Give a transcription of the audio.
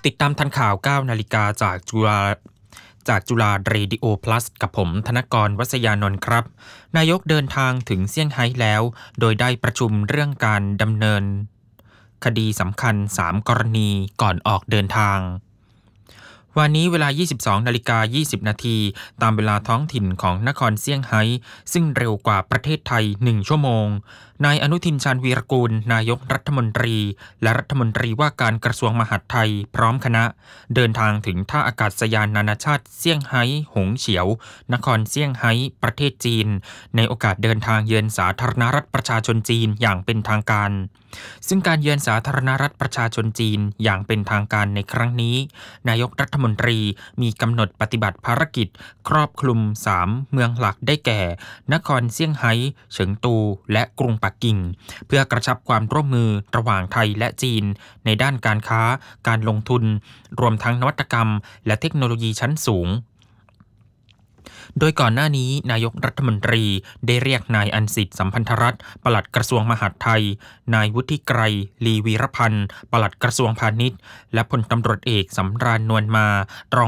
ติดตามทันข่าว 9 นาฬิกาจากจุฬาเรดิโอพลัสกับผมธนกร วัษยานนท์ครับ นายกเดินทางถึงเซี่ยงไฮ้แล้ว โดยได้ประชุมเรื่องการดำเนินคดีสำคัญ 3 กรณีก่อนออกเดินทาง วันนี้เวลา 22:20 นาทีตามเวลาท้องถิ่นของนครเซี่ยงไฮ้ซึ่งเร็วกว่าประเทศไทย 1 ชั่วโมง นายอนุทิน ชาญวีรกูล นายกรัฐมนตรีและรัฐมนตรีว่าการกระทรวงมหาดไทยพร้อมคณะเดินทางถึงท่าอากาศยานนานาชาติเซี่ยงไฮ้หงเฉียวนครเซี่ยงไฮ้ประเทศจีนในโอกาสเดินทางเยือนสาธารณรัฐประชาชนจีนอย่างเป็นทางการซึ่งการเยือนสาธารณรัฐประชาชนจีนอย่างเป็นทางการในครั้งนี้นายกรัฐมนตรีมีกำหนดปฏิบัติภารกิจครอบคลุม 3 เมืองหลักได้แก่นครเซี่ยงไฮ้เฉิงตูและกรุงปักกิ่งเพื่อกระชับความร่วมมือระหว่างไทยและจีนในด้านการค้าการลงทุนรวมทั้งนวัตกรรมและเทคโนโลยีชั้นสูงโดยก่อนหน้านี้นายกรัฐมนตรีได้เรียกนายอันสิทธิ์สัมพันธรัตน์ปลัดกระทรวงมหาดไทยนายวุฒิไกรลีวีรพันธ์ปลัดกระทรวงพาณิชย์และพลตำรวจเอกสำราญนวลมารอง